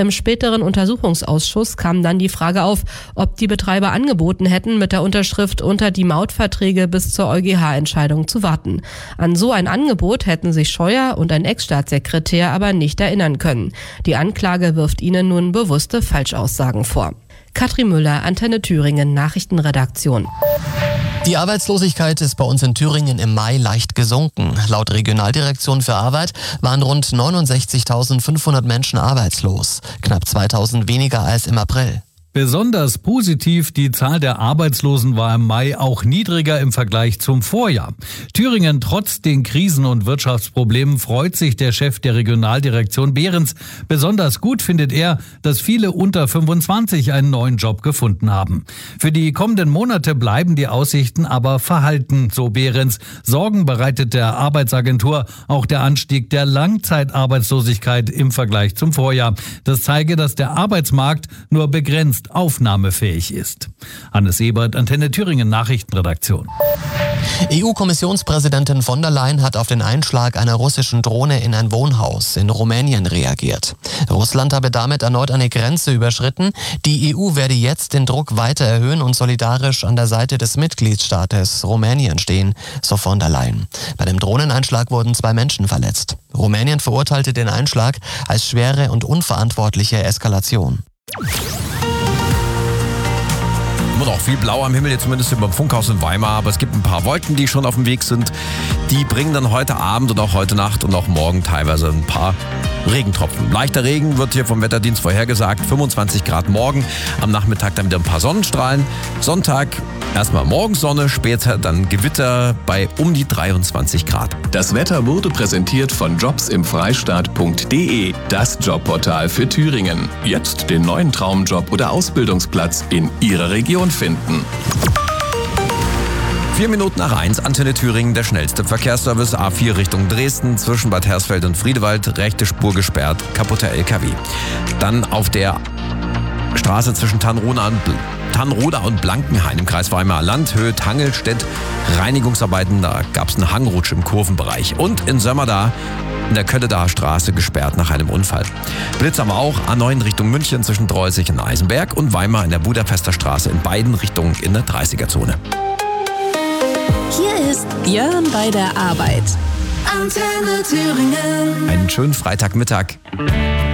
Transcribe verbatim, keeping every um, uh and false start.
Im späteren Untersuchungsausschuss kam dann die Frage auf, ob die Betreiber angeboten hätten, mit der Unterschrift unter die Mautverträge bis zur EuGH-Entscheidung zu warten. An so ein Angebot hätten sich Scheuer und ein Ex-Staatssekretär aber nicht erinnern können. Die Anklage wirft ihnen nun bewusste Falschaussagen vor. Katrin Müller, Antenne Thüringen, Nachrichtenredaktion. Die Arbeitslosigkeit ist bei uns in Thüringen im Mai leicht gesunken. Laut Regionaldirektion für Arbeit waren rund neunundsechzigtausendfünfhundert Menschen arbeitslos. Knapp zweitausend weniger als im April. Besonders positiv, die Zahl der Arbeitslosen war im Mai auch niedriger im Vergleich zum Vorjahr. Thüringen trotz den Krisen- und Wirtschaftsproblemen freut sich der Chef der Regionaldirektion Behrens. Besonders gut findet er, dass viele unter fünfundzwanzig einen neuen Job gefunden haben. Für die kommenden Monate bleiben die Aussichten aber verhalten, so Behrens. Sorgen bereitet der Arbeitsagentur auch der Anstieg der Langzeitarbeitslosigkeit im Vergleich zum Vorjahr. Das zeige, dass der Arbeitsmarkt nur begrenzt aufnahmefähig ist. Hannes Ebert, Antenne Thüringen Nachrichtenredaktion. E U-Kommissionspräsidentin von der Leyen hat auf den Einschlag einer russischen Drohne in ein Wohnhaus in Rumänien reagiert. Russland habe damit erneut eine Grenze überschritten. Die E U werde jetzt den Druck weiter erhöhen und solidarisch an der Seite des Mitgliedstaates Rumänien stehen, so von der Leyen. Bei dem Drohneneinschlag wurden zwei Menschen verletzt. Rumänien verurteilte den Einschlag als schwere und unverantwortliche Eskalation. Immer noch viel blau am Himmel, jetzt zumindest über dem Funkhaus in Weimar, aber es gibt ein paar Wolken, die schon auf dem Weg sind. Die bringen dann heute Abend und auch heute Nacht und auch morgen teilweise ein paar Regentropfen. Leichter Regen wird hier vom Wetterdienst vorhergesagt, fünfundzwanzig Grad morgen, am Nachmittag dann wieder ein paar Sonnenstrahlen. Sonntag erstmal morgens Sonne, später dann Gewitter bei um die dreiundzwanzig Grad. Das Wetter wurde präsentiert von jobs im freistaat punkt de, das Jobportal für Thüringen. Jetzt den neuen Traumjob oder Ausbildungsplatz in Ihrer Region finden. Vier Minuten nach eins, Antenne Thüringen, der schnellste Verkehrsservice, A vier Richtung Dresden, zwischen Bad Hersfeld und Friedewald, rechte Spur gesperrt, kaputter L K W. Dann auf der Straße zwischen Tannroda und, Tannroda und Blankenhain im Kreis Weimarer Land, Höhe Tangelstedt, Reinigungsarbeiten, da gab es einen Hangrutsch im Kurvenbereich. Und in Sömmerda in der Kölledaer Straße gesperrt nach einem Unfall. Blitz aber auch A neun Richtung München zwischen Dreußig und Eisenberg und Weimar in der Budapester Straße in beiden Richtungen in der dreißiger-Zone. Hier ist Björn bei der Arbeit. Antenne Thüringen. Einen schönen Freitagmittag.